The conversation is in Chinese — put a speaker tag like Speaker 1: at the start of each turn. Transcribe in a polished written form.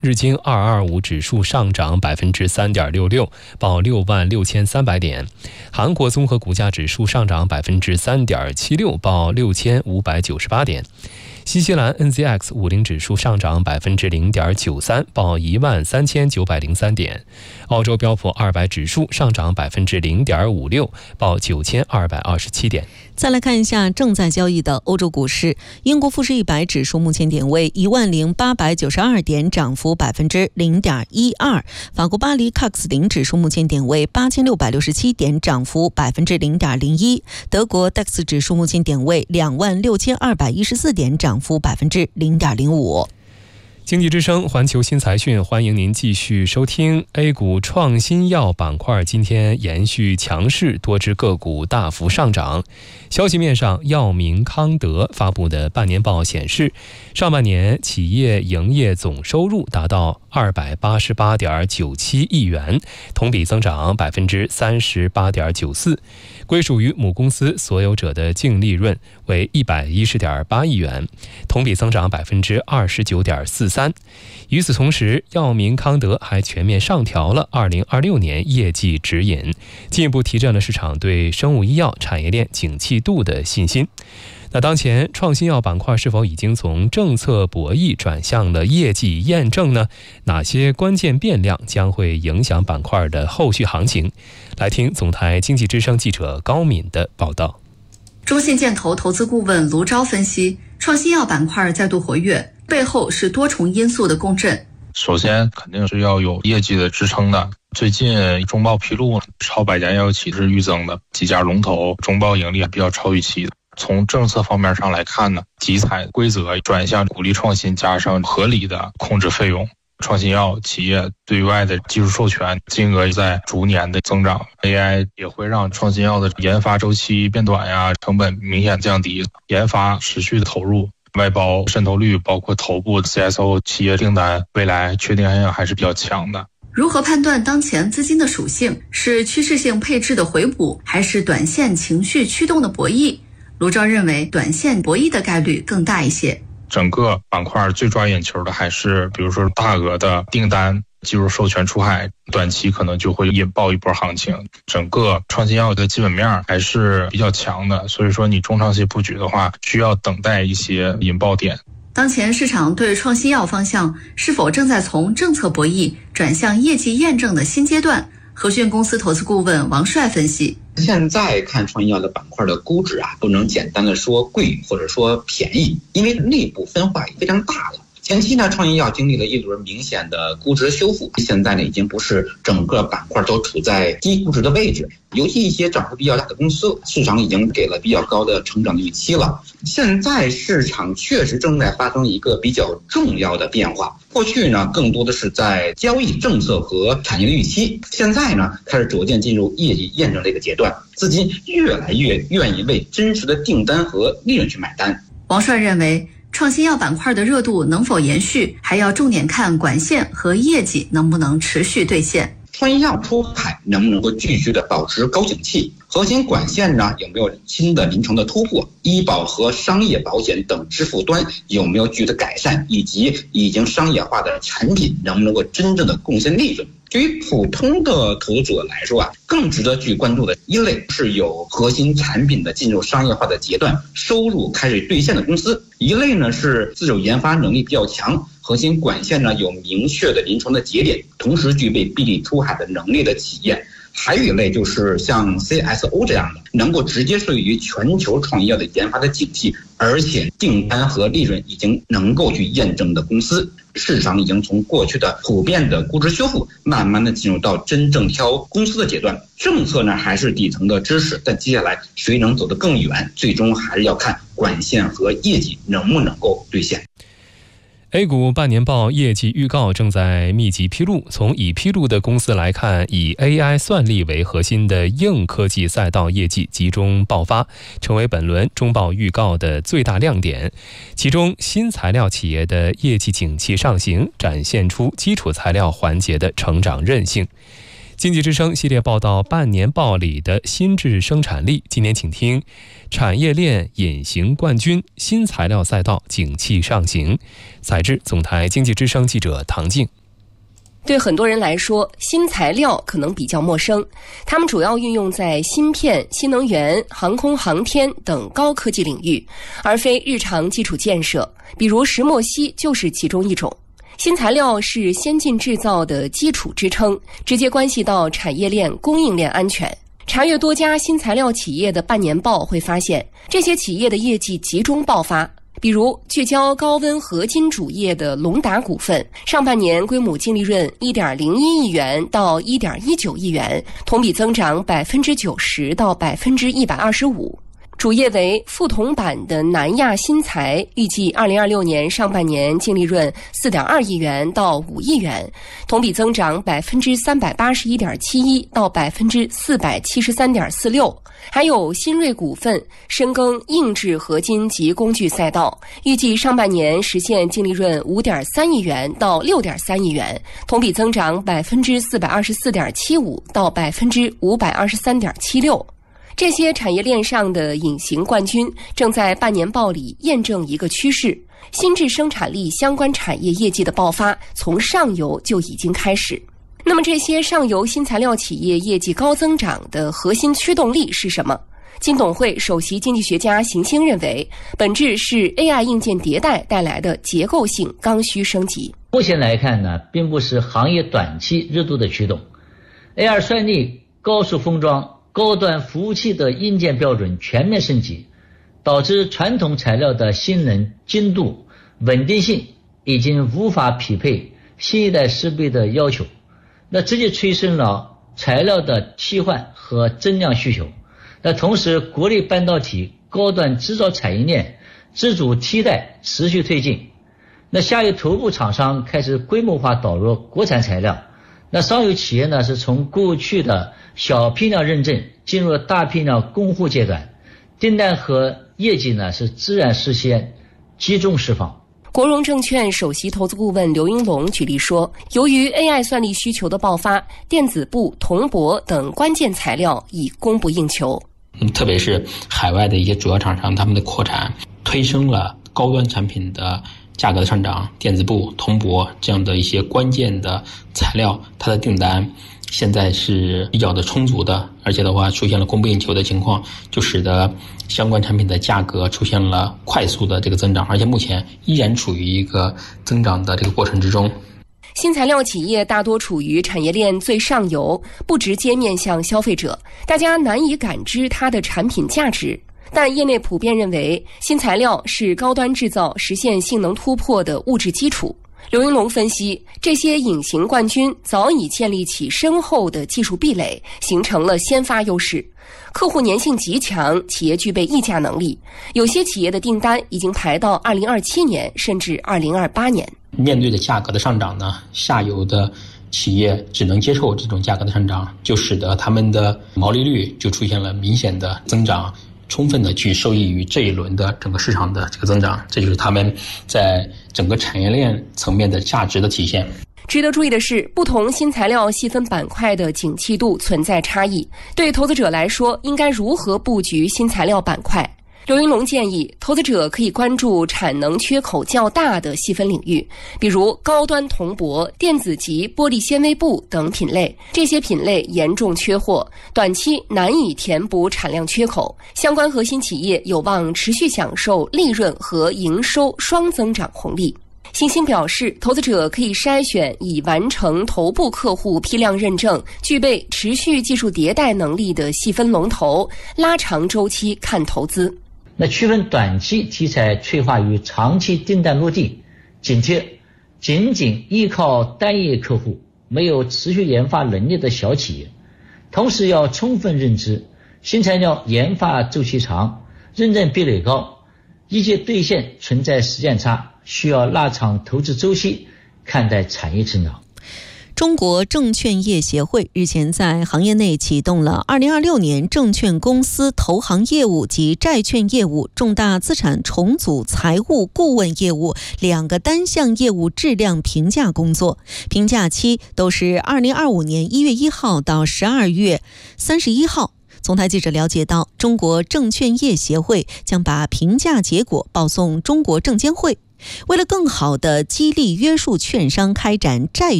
Speaker 1: 日经225指数上涨 3.66%， 报66300点。韩国综合股价指数上涨 3.76%， 报6598点。新西兰 NZX50 指数上涨 0.93%， 报13903点。澳洲标普200指数上涨 0.56%， 报9227点。
Speaker 2: 再来看一下正在交易的欧洲股市，英国富时100指数目前点位10892点，涨幅 0.12%。法国巴黎 CAC 指数目前点位8667点，涨幅 0.01%。德国 DAX 指数目前点位26214点，涨幅 0.05%。
Speaker 1: 经济之声环球新财讯，欢迎您继续收听。 A 股创新药板块今天延续强势，多只个股大幅上涨。消息面上，药明康德发布的半年报显示，上半年企业营业总收入达到288.97亿元，同比增长 38.94%， 归属于母公司所有者的净利润为110.8亿元，同比增长 29.43%。与此同时，药明康德还全面上调了2026年业绩指引，进一步提振了市场对生物医药产业链景气度的信心。那当前创新药板块是否已经从政策博弈转向了业绩验证呢？哪些关键变量将会影响板块的后续行情？来听总台经济之声记者高敏的报道。
Speaker 3: 中信建投投资顾问卢钊分析，创新药板块再度活跃，背后是多重因素的共振。
Speaker 4: 首先肯定是要有业绩的支撑的，最近中报披露超百家药企是预增的，几家龙头中报盈利比较超预期的。从政策方面上来看呢，集采规则转向鼓励创新，加上合理的控制费用。创新药企业对外的技术授权金额在逐年的增长， AI 也会让创新药的研发周期变短呀，成本明显降低，研发持续的投入，外包渗透率包括头部 CSO 企业订单未来确定性还是比较强的。
Speaker 3: 如何判断当前资金的属性，是趋势性配置的回补，还是短线情绪驱动的博弈？卢钊认为短线博弈的概率更大一些。
Speaker 4: 整个板块最抓眼球的还是比如说大额的订单技术授权出海，短期可能就会引爆一波行情。整个创新药的基本面还是比较强的，所以说你中长期布局的话，需要等待一些引爆点。
Speaker 3: 当前市场对创新药方向是否正在从政策博弈转向业绩验证的新阶段？和讯公司投资顾问王帅分析，
Speaker 5: 现在看创新药的板块的估值不能简单的说贵或者说便宜，因为内部分化也非常大了。前期呢，创新药经历了一轮明显的估值修复，现在呢已经不是整个板块都处在低估值的位置，尤其一些涨幅比较大的公司，市场已经给了比较高的成长预期了。现在市场确实正在发生一个比较重要的变化，过去呢更多的是在交易政策和产业的预期，现在呢开始逐渐进入业绩验证这个阶段，资金越来越愿意为真实的订单和利润去买单。
Speaker 3: 王帅认为创新药板块的热度能否延续，还要重点看管线和业绩能不能持续兑现。
Speaker 5: 创新药出海能不能够继续的保持高景气，核心管线呢有没有新的临床的突破，医保和商业保险等支付端有没有具体的改善，以及已经商业化的产品能不能够真正的贡献利润。对于普通的投资者来说更值得去关注的一类是有核心产品的进入商业化的阶段，收入开始兑现的公司，一类呢是自主研发能力比较强，核心管线呢有明确的临床的节点，同时具备闭地出海的能力的企业。还有一类就是像 CSO 这样的，能够直接受益于全球创业药的研发的景气，而且订单和利润已经能够去验证的公司。市场已经从过去的普遍的估值修复，慢慢的进入到真正挑公司的阶段。政策呢还是底层的支持，但接下来谁能走得更远，最终还是要看管线和业绩能不能够兑现。
Speaker 1: A 股半年报业绩预告正在密集披露。从已披露的公司来看，以 AI 算力为核心的硬科技赛道业绩集中爆发，成为本轮中报预告的最大亮点。其中，新材料企业的业绩景气上行，展现出基础材料环节的成长韧性。 经济之声系列报道半年报里的新质生产力，今天请听产业链隐形冠军，新材料赛道景气上行。采制总台经济之声记者唐静。
Speaker 6: 对很多人来说，新材料可能比较陌生，它们主要运用在芯片、新能源、航空航天等高科技领域，而非日常基础建设，比如石墨烯就是其中一种。新材料是先进制造的基础支撑，直接关系到产业链、供应链安全。查阅多家新材料企业的半年报会发现，这些企业的业绩集中爆发。比如聚焦高温合金主业的龙达股份，上半年规模净利润 1.01 亿元到 1.19 亿元，同比增长 90% 到 125%。主业为副铜板的南亚新材，预计2026年上半年净利润 4.2 亿元到5亿元，同比增长 381.71% 到 473.46%。还有新锐股份深耕硬质合金及工具赛道，预计上半年实现净利润 5.3 亿元到 6.3 亿元，同比增长 424.75% 到 523.76%。这些产业链上的隐形冠军正在半年报里验证一个趋势：新质生产力相关产业业绩的爆发从上游就已经开始。那么这些上游新材料企业业绩高增长的核心驱动力是什么？金董会首席经济学家邢星认为，本质是 AI 硬件迭代带来的结构性刚需升级。
Speaker 7: 目前来看呢，并不是行业短期热度的驱动。AR 算力、高速封装、高端服务器的硬件标准全面升级，导致传统材料的性能、精度、稳定性已经无法匹配新一代设备的要求，那直接催生了材料的替换和增量需求。那同时，国内半导体高端制造产业链自主替代持续推进，那下游头部厂商开始规模化导入国产材料，那上游企业呢是从过去的小批量认证进入了大批量供货阶段，订单和业绩呢是自然实现集中释放。
Speaker 6: 国融证券首席投资顾问刘英龙举例说，由于 AI 算力需求的爆发，电子布、铜箔等关键材料已供不应求。
Speaker 8: 特别是海外的一些主要厂商，他们的扩产推升了高端产品的价格的上涨，电子布、铜箔这样的一些关键的材料，它的订单现在是比较的充足的，而且的话出现了供不应求的情况，就使得相关产品的价格出现了快速的这个增长，而且目前依然处于一个增长的这个过程之中。
Speaker 6: 新材料企业大多处于产业链最上游，不直接面向消费者，大家难以感知它的产品价值。但业内普遍认为，新材料是高端制造实现性能突破的物质基础。刘英龙分析，这些隐形冠军早已建立起深厚的技术壁垒，形成了先发优势。客户粘性极强，企业具备议价能力。有些企业的订单已经排到2027年，甚至2028年。
Speaker 8: 面对着价格的上涨呢，下游的企业只能接受这种价格的上涨，就使得他们的毛利率就出现了明显的增长，充分的去受益于这一轮的整个市场的这个增长，这就是他们在整个产业链层面的价值的体现。
Speaker 6: 值得注意的是，不同新材料细分板块的景气度存在差异，对投资者来说，应该如何布局新材料板块？刘英龙建议，投资者可以关注产能缺口较大的细分领域，比如高端铜箔、电子及玻璃纤维布等品类，这些品类严重缺货，短期难以填补产量缺口，相关核心企业有望持续享受利润和营收双增长红利。星星表示，投资者可以筛选已完成头部客户批量认证、具备持续技术迭代能力的细分龙头，拉长周期看投资。
Speaker 7: 那区分短期题材催化与长期订单落地，紧贴仅仅依靠单一客户没有持续研发能力的小企业，同时要充分认知新材料研发周期长，认证壁垒高，业绩兑现存在时间差，需要拉长投资周期看待产业增长。
Speaker 2: 中国证券业协会日前在行业内启动了2026年证券公司投行业务及债券业务、重大资产重组财务顾问业务2个单项业务质量评价工作，评价期都是2025年1月1号到12月31号。从台记者了解到，中国证券业协会将把评价结果报送中国证监会。为了更好地激励约束券商开展债